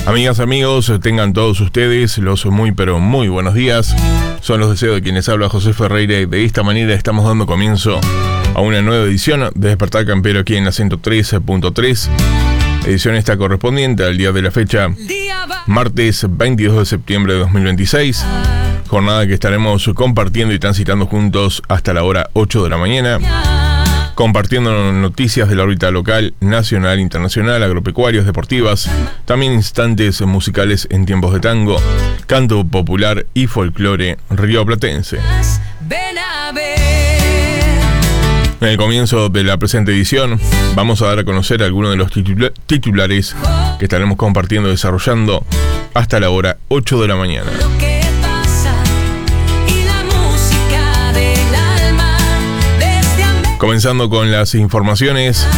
Amigas, amigos, tengan todos ustedes los muy pero muy buenos días. Son los deseos de quienes habla José Ferreira, y de esta manera estamos dando comienzo a una nueva edición de Despertar Campero aquí en la 103.3. Edición esta correspondiente al día de la fecha, martes 22 de septiembre de 2026. Jornada que estaremos compartiendo y transitando juntos hasta la hora 8 de la mañana. Compartiendo noticias de la órbita local, nacional, internacional, agropecuarias, deportivas, también instantes musicales en tiempos de tango, canto popular y folclore rioplatense. En el comienzo de la presente edición, vamos a dar a conocer algunos de los titulares que estaremos compartiendo y desarrollando hasta la hora 8 de la mañana. Comenzando con las informaciones,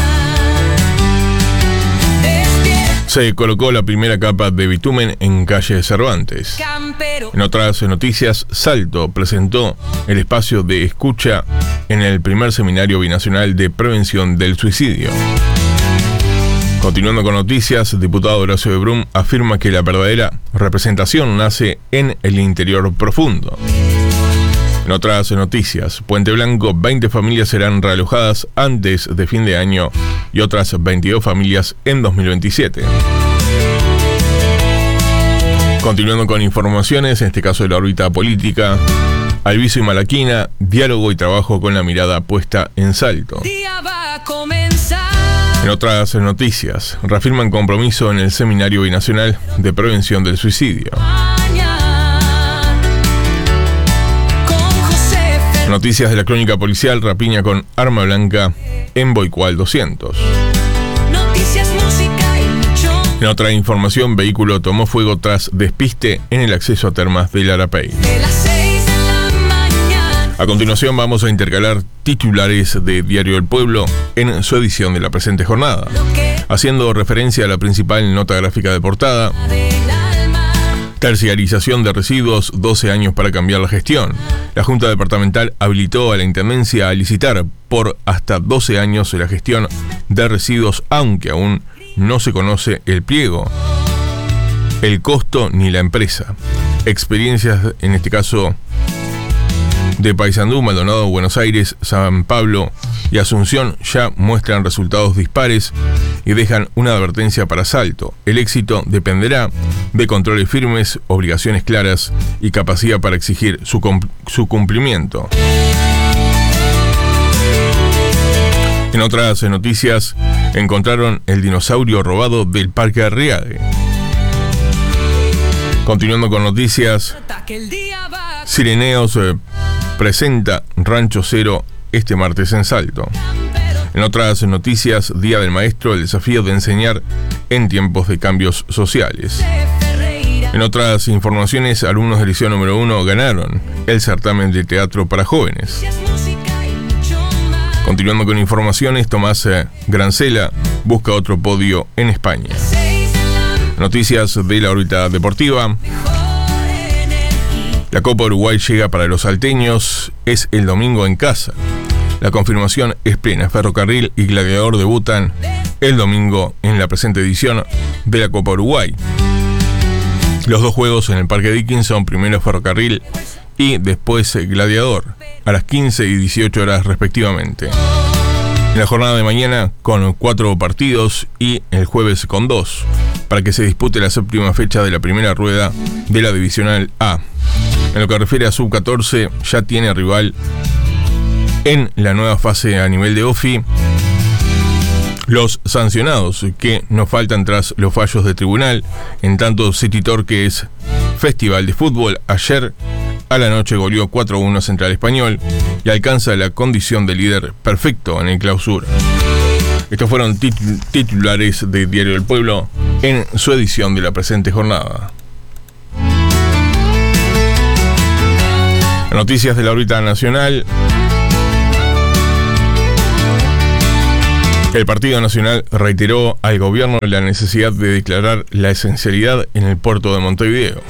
se colocó la primera capa de bitumen en calle Cervantes. En otras noticias, Salto presentó el espacio de escucha en el primer seminario binacional de prevención del suicidio. Continuando con noticias, el diputado Horacio de Brum afirma que la verdadera representación nace en el interior profundo. En otras noticias, Puente Blanco, 20 familias serán realojadas antes de fin de año y otras 22 familias en 2027. Continuando con informaciones, en este caso de la órbita política, Alviso y Malaquina, diálogo y trabajo con la mirada puesta en Salto. En otras noticias, reafirman compromiso en el Seminario Binacional de Prevención del Suicidio. Noticias de la crónica policial, rapiña con arma blanca en Boicual 200. En otra información, vehículo tomó fuego tras despiste en el acceso a termas del Arapey. A continuación vamos a intercalar titulares de Diario del Pueblo en su edición de la presente jornada, haciendo referencia a la principal nota gráfica de portada. Terciarización de residuos, 12 años para cambiar la gestión. La Junta Departamental habilitó a la Intendencia a licitar por hasta 12 años la gestión de residuos, aunque aún no se conoce el pliego, el costo ni la empresa. Experiencias, en este caso, de Paysandú, Maldonado, Buenos Aires, San Pablo y Asunción ya muestran resultados dispares y dejan una advertencia para Salto. El éxito dependerá de controles firmes, obligaciones claras y capacidad para exigir su cumplimiento. En otras noticias, encontraron el dinosaurio robado del Parque Arriague. Continuando con noticias, Cireneos presenta Rancho Cero este martes en Salto. En otras noticias, Día del Maestro, el desafío de enseñar en tiempos de cambios sociales. En otras informaciones, alumnos del liceo número 1 ganaron el certamen de teatro para jóvenes. Continuando con informaciones, Tomás Grancela busca otro podio en España. Noticias de la órbita deportiva. La Copa Uruguay llega para los salteños, es el domingo en casa. La confirmación es plena. Ferrocarril y Gladiador debutan el domingo en la presente edición de la Copa Uruguay. Los dos juegos en el Parque Dickinson, primero Ferrocarril y después Gladiador, a las 15 y 18 horas respectivamente. En la jornada de mañana con 4 partidos y el jueves con 2, para que se dispute la séptima fecha de la primera rueda de la Divisional A. En lo que refiere a Sub-14, ya tiene rival en la nueva fase a nivel de OFI. Los sancionados que nos faltan tras los fallos de tribunal, en tanto City Torques Festival de Fútbol ayer a la noche goleó 4-1 Central Español y alcanza la condición de líder perfecto en el clausura. Estos fueron titulares de Diario del Pueblo en su edición de la presente jornada. Noticias de la órbita nacional. El Partido Nacional reiteró al gobierno la necesidad de declarar la esencialidad en el puerto de Montevideo.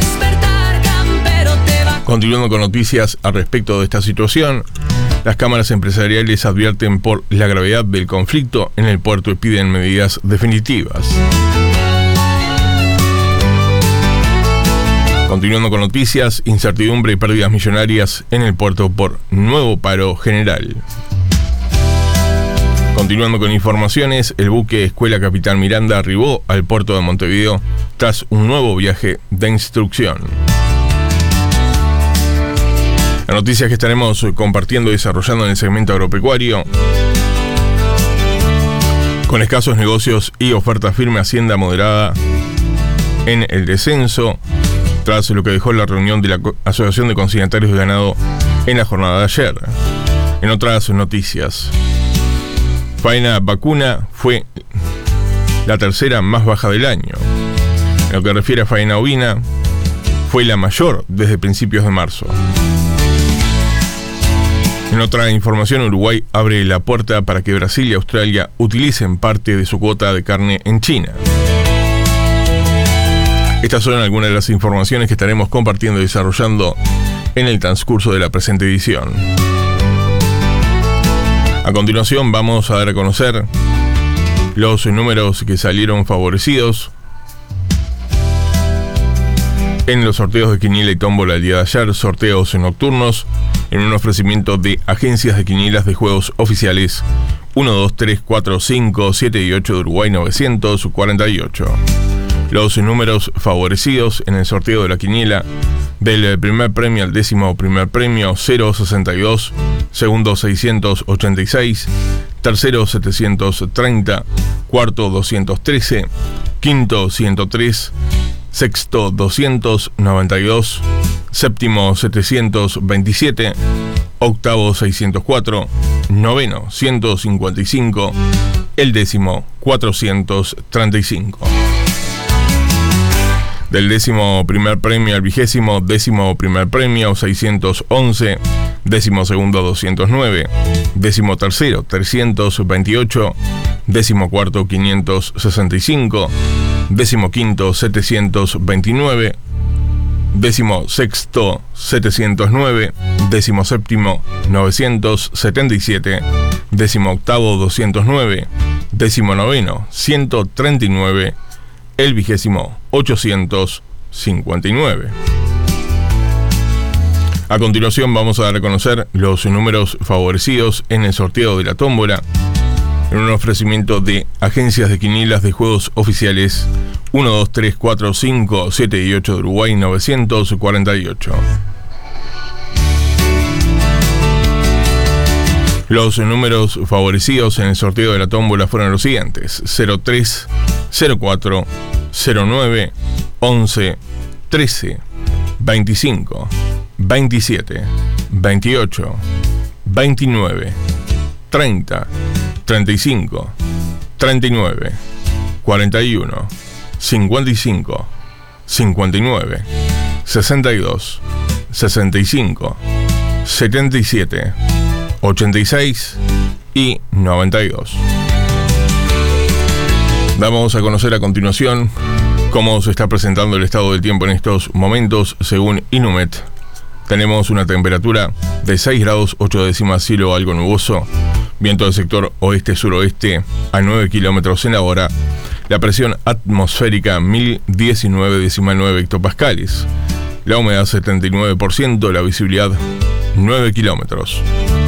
Continuando con noticias al respecto de esta situación, las cámaras empresariales advierten por la gravedad del conflicto en el puerto y piden medidas definitivas. Continuando con noticias, incertidumbre y pérdidas millonarias en el puerto por nuevo paro general. Continuando con informaciones, el buque Escuela Capitán Miranda arribó al puerto de Montevideo tras un nuevo viaje de instrucción. La noticia que estaremos compartiendo y desarrollando en el segmento agropecuario. Con escasos negocios y oferta firme, Hacienda moderada en el descenso, tras lo que dejó la reunión de la Asociación de Consignatarios de Ganado en la jornada de ayer. En otras noticias, faena vacuna fue la tercera más baja del año. En lo que refiere a faena ovina, fue la mayor desde principios de marzo. En otra información, Uruguay abre la puerta para que Brasil y Australia utilicen parte de su cuota de carne en China. Estas son algunas de las informaciones que estaremos compartiendo y desarrollando en el transcurso de la presente edición. A continuación vamos a dar a conocer los números que salieron favorecidos en los sorteos de quiniela y tómbola el día de ayer, sorteos nocturnos en un ofrecimiento de agencias de quinielas de juegos oficiales 1, 2, 3, 4, 5, 7 y 8 de Uruguay 948. Los números favorecidos en el sorteo de la quiniela: del primer premio al décimo primer premio, 062, segundo 686, tercero 730, cuarto 213, quinto 103, sexto 292, séptimo 727, octavo 604, noveno 155, el décimo 435. Del décimo primer premio al vigésimo décimo primer premio, 611, décimo segundo 209, décimo tercero 328, décimo cuarto 565, décimo quinto 729, décimo sexto 709, décimo séptimo 977, décimo octavo 209, décimo noveno 139, el vigésimo 859. A continuación vamos a dar a conocer los números favorecidos en el sorteo de la tómbola en un ofrecimiento de agencias de quinielas de juegos oficiales 1, 2, 3, 4, 5, 7 y 8 de Uruguay 948. Los números favorecidos en el sorteo de la tómbola fueron los siguientes: 03, 04, 09, 11, 13, 25, 27, 28, 29, 30, 35, 39, 41, 55, 59, 62, 65, 77, 86 y 92. Vamos a conocer a continuación cómo se está presentando el estado del tiempo en estos momentos. Según Inumet, tenemos una temperatura de 6 grados 8 décimas, cielo algo nuboso, viento del sector oeste-suroeste a 9 kilómetros en la hora, la presión atmosférica 1019,9 hectopascales, la humedad 79%, la visibilidad 9 kilómetros.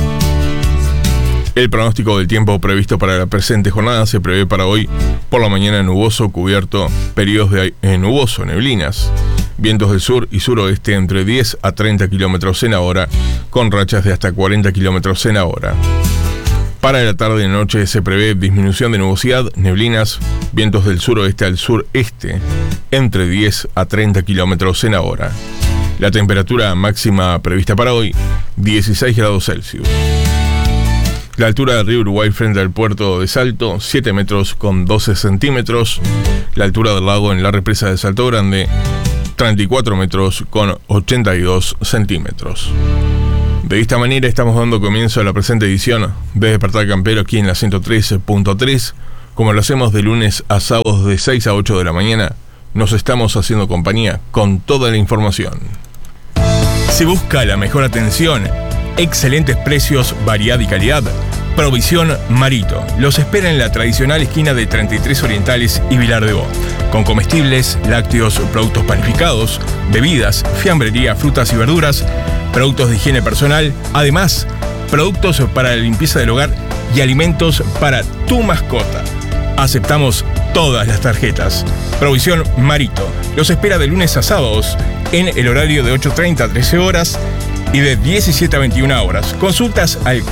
El pronóstico del tiempo previsto para la presente jornada se prevé para hoy: por la mañana nuboso, cubierto, periodos de nuboso, neblinas, vientos del sur y suroeste entre 10 a 30 kilómetros en la hora, con rachas de hasta 40 kilómetros en la hora. Para la tarde y noche se prevé disminución de nubosidad, neblinas, vientos del suroeste al sureste entre 10 a 30 kilómetros en la hora. La temperatura máxima prevista para hoy, 16 grados Celsius. La altura del río Uruguay frente al puerto de Salto, 7 metros con 12 centímetros. La altura del lago en la represa de Salto Grande, 34 metros con 82 centímetros. De esta manera estamos dando comienzo a la presente edición de Despertar Campero aquí en la 103.3. Como lo hacemos de lunes a sábados de 6 a 8 de la mañana, nos estamos haciendo compañía con toda la información. Si busca la mejor atención, excelentes precios, variedad y calidad, Provisión Marito los espera en la tradicional esquina de 33 Orientales y Vilar de Bo. con comestibles, lácteos, productos panificados, bebidas, fiambrería, frutas y verduras, productos de higiene personal, además, productos para la limpieza del hogar y alimentos para tu mascota. Aceptamos todas las tarjetas. Provisión Marito los espera de lunes a sábados en el horario de 8:30 a 13 horas y de 17 a 21 horas. Consultas al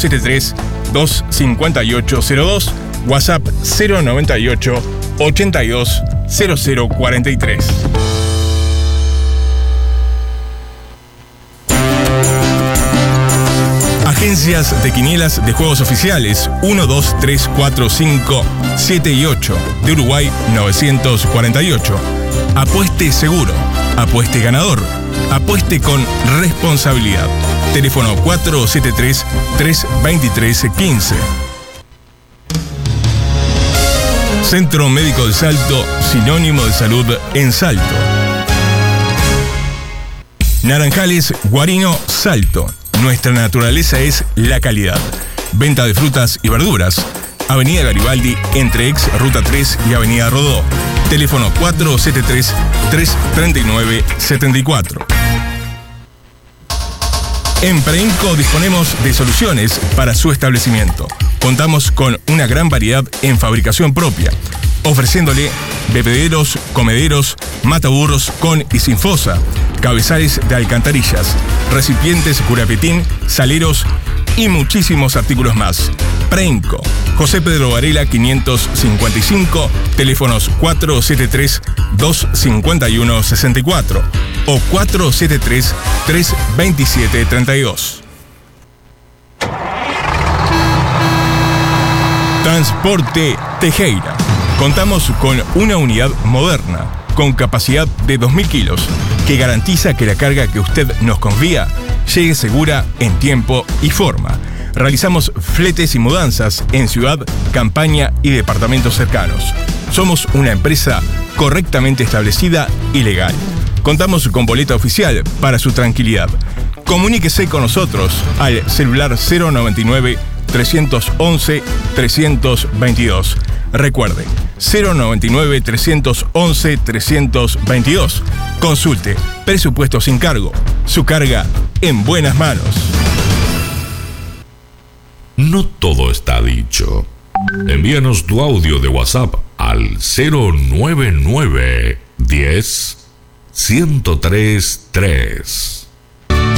473-25802, WhatsApp 098-820043. Agencias de quinielas de juegos oficiales 1, 2, 3, 4, 5, 7 y 8 de Uruguay 948. Apueste seguro, apueste ganador, apueste con responsabilidad. Teléfono 473-323-15. Centro Médico de Salto, sinónimo de salud en Salto. Naranjales Guarino Salto. Nuestra naturaleza es la calidad. Venta de frutas y verduras. Avenida Garibaldi, entre ex Ruta 3 y Avenida Rodó. Teléfono 473-339-74. En Preinco disponemos de soluciones para su establecimiento. Contamos con una gran variedad en fabricación propia, ofreciéndole bebederos, comederos, mataburros con y sin fosa, cabezales de alcantarillas, recipientes curapetín, saleros y muchísimos artículos más. Preinco, José Pedro Varela 555, teléfonos 473-251-64 o 473-327-32. Transporte Tejera. Contamos con una unidad moderna, con capacidad de 2.000 kilos, que garantiza que la carga que usted nos confía llegue segura en tiempo y forma. Realizamos fletes y mudanzas en ciudad, campaña y departamentos cercanos. Somos una empresa correctamente establecida y legal. Contamos con boleta oficial para su tranquilidad. Comuníquese con nosotros al celular 099-311-322. Recuerde, 099-311-322. Consulte, presupuesto sin cargo. Su carga en buenas manos. No todo está dicho. Envíanos tu audio de WhatsApp al 099 10 1033.